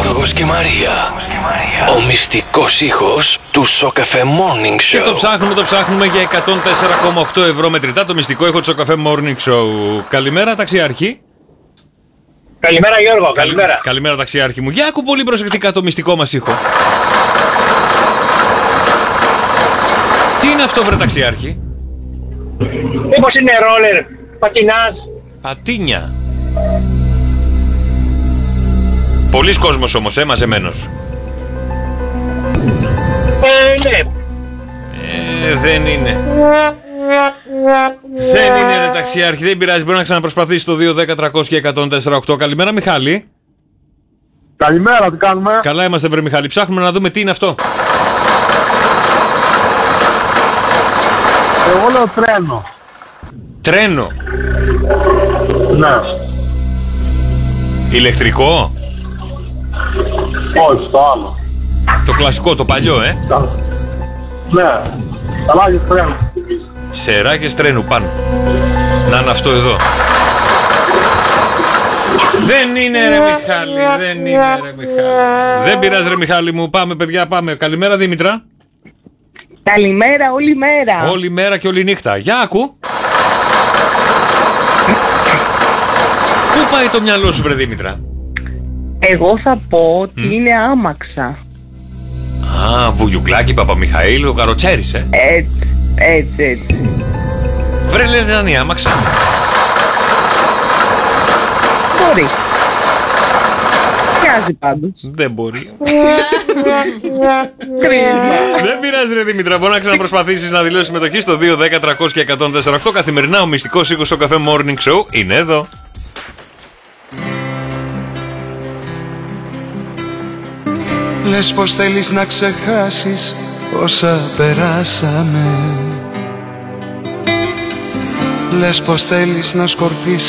Γιώργος και Μαρία. Ο μυστικός ήχος του Σοκαφέ Morning Show. Και το ψάχνουμε για 104,8 ευρώ μετρητά. Το μυστικό ήχο του Σοκαφέ Morning Show. Καλημέρα, ταξιάρχη. Καλημέρα Γιώργο, καλημέρα. Καλημέρα, ταξιάρχη μου. Για άκου πολύ προσεκτικά το μυστικό μας ήχο. Τι είναι αυτό, βρε ταξιάρχη? Μήπως είναι ρόλερ, πατινάς? Πατίνια. Πολύς κόσμος όμως, μαζεμένος. Ναι. Δεν είναι. Δεν είναι, ρε ταξιάρχη, δεν πειράζει. Μπορεί να ξαναπροσπαθήσει το 2-10-300-1048. Καλημέρα, Μιχάλη. Καλημέρα, τι κάνουμε? Καλά είμαστε, βρε Μιχάλη. Ψάχνουμε να δούμε τι είναι αυτό. Εγώ λέω τρένο. Τρένο. Ναι. Ηλεκτρικό. Όχι, το άλλο. Το κλασικό, το παλιό, Ναι. Σεράκες τρένου. Σεράκες τρένου πάνω. Να είναι αυτό εδώ. Δεν είναι, ρε Μιχάλη. Δεν είναι, ρε Μιχάλη. Δεν πειράζει, ρε Μιχάλη μου. Πάμε, παιδιά, πάμε. Καλημέρα, Δήμητρα. Καλημέρα, όλη μέρα. Όλη μέρα και όλη νύχτα. Για άκου. Πού πάει το μυαλό σου, βρε Δήμητρα? Εγώ θα πω ότι είναι άμαξα. Α, Βουγιουκλάκη, Παπαμιχαήλ, ο Καροτσέρης, Έτσι. Βρε, λένε να είναι άμαξα. Μπορεί. Μοιάζει πάντως. Δεν μπορεί. Κρίμα. Δεν πειράζει, ρε Δήμητρα. Μπορεί να ξαναπροσπαθήσεις να δηλώσεις συμμετοχή στο 2-10-300-1048. Καθημερινά ο μυστικός ήχος στο Καφέ Morning Show είναι εδώ. Λες πως θέλεις να ξεχάσεις όσα περάσαμε. Λες πως θέλεις να σκορπίσεις